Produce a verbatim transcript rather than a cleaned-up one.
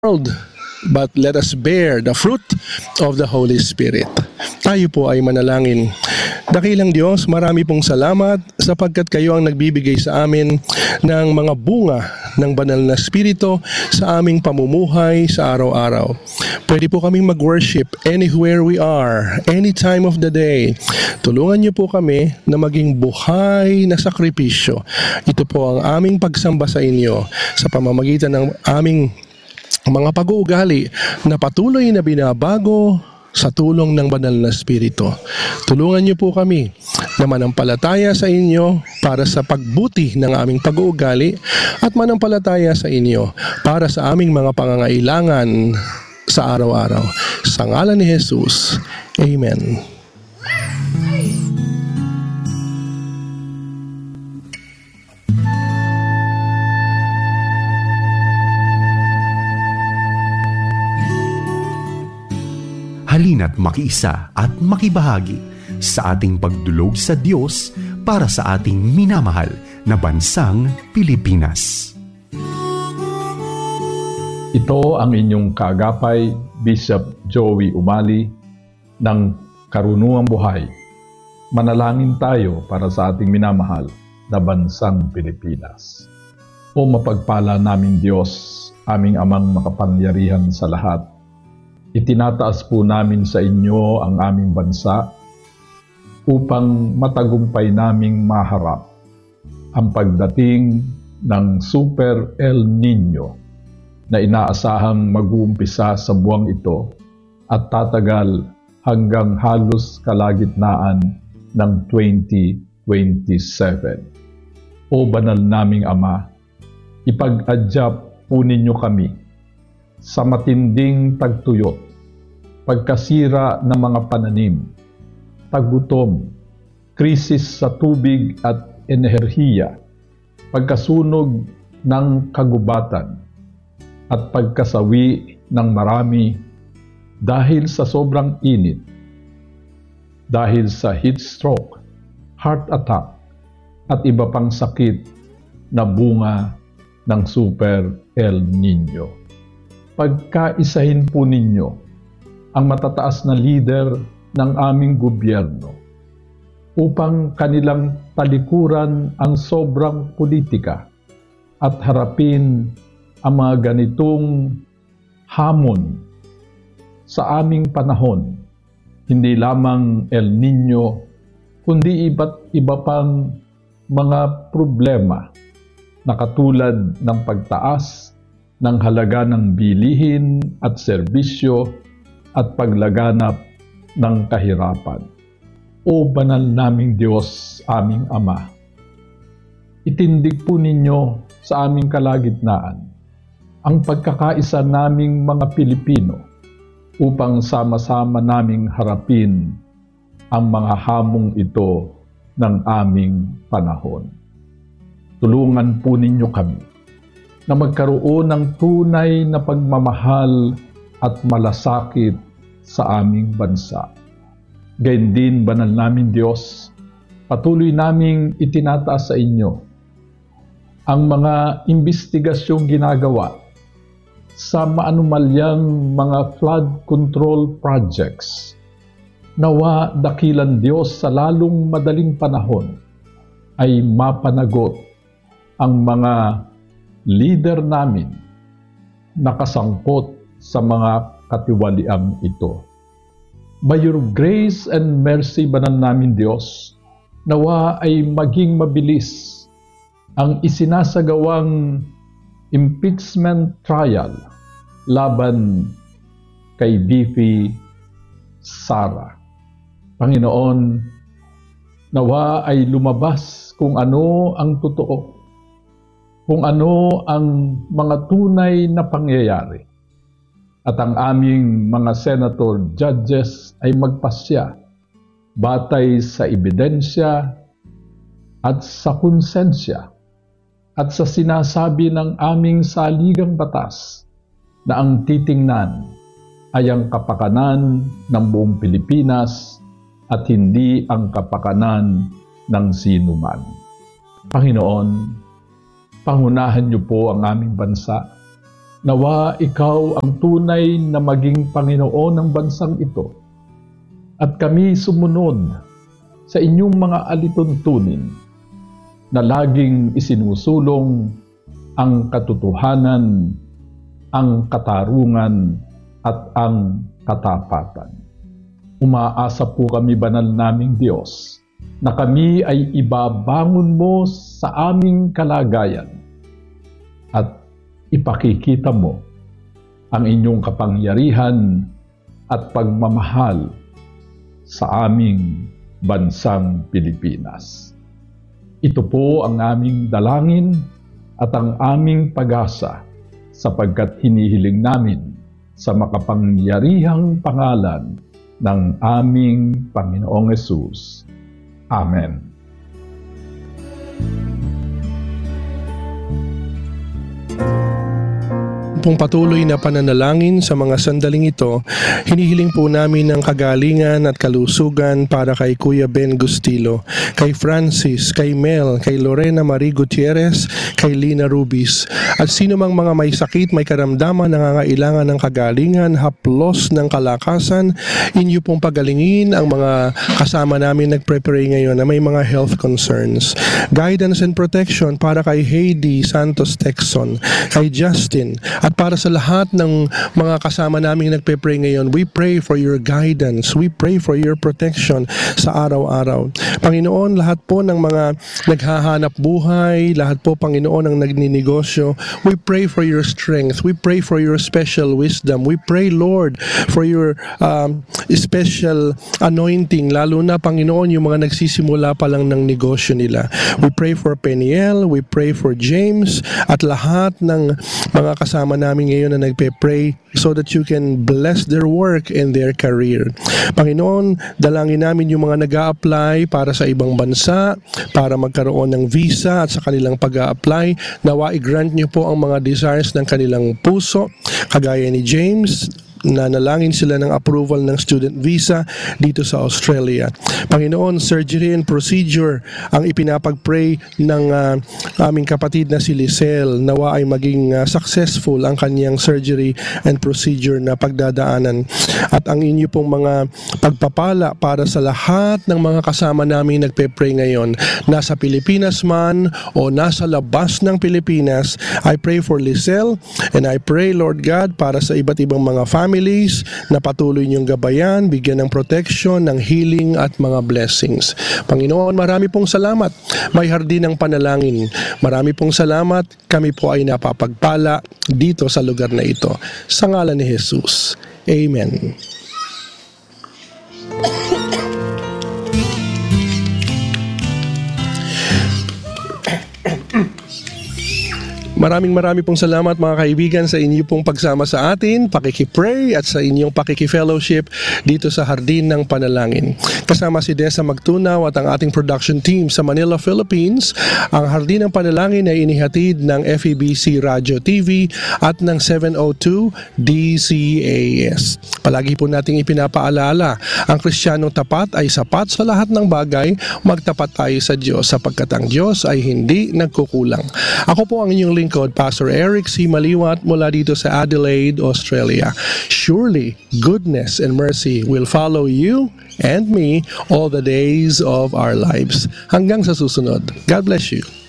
world, but let us bear the fruit of the Holy Spirit. Tayo po ay manalangin. Dakilang Diyos, marami pong salamat sapagkat kayo ang nagbibigay sa amin ng mga bunga ng banal na Espiritu sa aming pamumuhay sa araw-araw. Pwede po kaming mag-worship anywhere we are, any time of the day. Tulungan niyo po kami na maging buhay na sakripisyo. Ito po ang aming pagsamba sa inyo sa pamamagitan ng aming mga pag-uugali na patuloy na binabago sa tulong ng banal na Espiritu. Tulungan niyo po kami na manampalataya sa inyo para sa pagbuti ng aming pag-uugali at manampalataya sa inyo para sa aming mga pangangailangan sa araw-araw. Sa ngalan ni Jesus. Amen. Halina't makiisa at makibahagi sa ating pagdulog sa Diyos para sa ating minamahal na bansang Pilipinas. Ito ang inyong kaagapay, Bishop Joey Umali ng Karunungang Buhay. Manalangin tayo para sa ating minamahal na bansang Pilipinas. O mapagpala naming Diyos, aming amang makapangyarihan sa lahat, itinataas po namin sa inyo ang aming bansa upang matagumpay naming maharap ang pagdating ng Super El Nino na inaasahang mag-uumpisa sa buwang ito at tatagal hanggang halos kalagitnaan ng twenty twenty-seven. O banal naming Ama, ipag-adyap po ninyo kami sa matinding tagtuyot, pagkasira ng mga pananim, tagutom, krisis sa tubig at enerhiya, pagkasunog ng kagubatan, at pagkasawi ng marami dahil sa sobrang init, dahil sa heat stroke, heart attack, at iba pang sakit na bunga ng Super El Nino. Pagkaisahin po ninyo ang matataas na leader ng aming gobyerno upang kanilang talikuran ang sobrang politika at harapin ang mga ganitong hamon sa aming panahon, hindi lamang El Nino, kundi iba't iba pang mga problema na katulad ng pagtaas ng halaga ng bilihin at serbisyo at paglaganap ng kahirapan. O banal naming Diyos, aming Ama, itindig po ninyo sa aming kalagitnaan ang pagkakaisa naming mga Pilipino upang sama-sama naming harapin ang mga hamong ito ng aming panahon. Tulungan po ninyo kami na magkaroon ng tunay na pagmamahal at malasakit sa aming bansa. Gayon din, banal namin Diyos, patuloy naming itinataas sa inyo ang mga imbestigasyong ginagawa sa maanumalyang mga flood control projects. Nawa dakilan Diyos sa lalong madaling panahon ay mapanagot ang mga leader namin nakasangkot sa mga katiwaliang ito. By your grace and mercy, banal namin Diyos, nawa ay maging mabilis ang isinasagawang impeachment trial laban kay B P Sara. Panginoon, nawa ay lumabas kung ano ang totoo, kung ano ang mga tunay na pangyayari. At ang aming mga senator judges ay magpasya batay sa ebidensya at sa konsensya at sa sinasabi ng aming saligang batas na ang titingnan ay ang kapakanan ng buong Pilipinas at hindi ang kapakanan ng sinuman. Panginoon, pangunahan niyo po ang aming bansa Nawa ikaw ang tunay na maging Panginoon ng bansang ito at kami sumunod sa inyong mga alituntunin na laging isinusulong ang katotohanan, ang katarungan at ang katapatan. Umaasa po kami, banal naming Diyos, na kami ay ibabangon mo sa aming kalagayan at ipakikita mo ang inyong kapangyarihan at pagmamahal sa aming bansang Pilipinas. Ito po ang aming dalangin at ang aming pag-asa sapagkat hinihiling namin sa makapangyarihang pangalan ng aming Panginoong Hesus. Amen. Pong patuloy na pananalangin sa mga sandaling ito, hinihiling po namin ang kagalingan at kalusugan para kay Kuya Ben Gustilo, kay Francis, kay Mel, kay Lorena Marie Gutierrez, kay Lina Rubis, at sino mang mga may sakit, may karamdaman, nangangailangan ng kagalingan, haplos ng kalakasan, inyo pong pagalingin ang mga kasama namin nagprepare ngayon na may mga health concerns. Guidance and protection para kay Heidi Santos Texon, kay Justin, at para sa lahat ng mga kasama namin nagpe-pray ngayon, we pray for your guidance. We pray for your protection sa araw-araw. Panginoon, lahat po ng mga naghahanap buhay, lahat po, Panginoon, ang nagninegosyo, we pray for your strength. We pray for your special wisdom. We pray, Lord, for your um, special anointing, lalo na, Panginoon, yung mga nagsisimula pa lang ng negosyo nila. We pray for Peniel, we pray for James, at lahat ng mga kasama namin ngayon na nagpe-pray so that you can bless their work and their career. Panginoon, dalangin namin yung mga nag-a-apply para sa ibang bansa, para magkaroon ng visa at sa kanilang pag-a-apply. Nawa i-grant niyo po ang mga desires ng kanilang puso, kagaya ni James, na nalangin sila ng approval ng student visa dito sa Australia. Panginoon, surgery and procedure ang ipinapag-pray ng uh, aming kapatid na si Lisel. Nawa ay maging uh, successful ang kanyang surgery and procedure na pagdadaanan. At ang inyo pong mga pagpapala para sa lahat ng mga kasama namin nagpe-pray ngayon, nasa Pilipinas man o nasa labas ng Pilipinas, I pray for Lisel and I pray, Lord God, para sa iba't ibang mga family families na patuloy niyong gabayan, bigyan ng protection, ng healing at mga blessings. Panginoon, marami pong salamat. May hardin ng panalangin. Marami pong salamat. Kami po ay napapagpala dito sa lugar na ito. Sa ngalan ni Jesus. Amen. Maraming marami pong salamat mga kaibigan sa inyo pong pagsama sa atin, pakikipray at sa inyong pakikifellowship dito sa Hardin ng Panalangin. Kasama si Desa Magtunaw at ang ating production team sa Manila, Philippines. Ang Hardin ng Panalangin ay inihatid ng F E B C Radio T V at ng seven oh two D C A S. Palagi po nating ipinapaalala, ang Kristiyanong tapat ay sapat sa lahat ng bagay. Magtapat tayo sa Diyos sapagkat ang Diyos ay hindi nagkukulang. Ako po ang inyong lingkod, Pastor Eric C. Maliwat mula dito sa Adelaide, Australia. Surely, goodness and mercy will follow you and me all the days of our lives. Hanggang sa susunod. God bless you.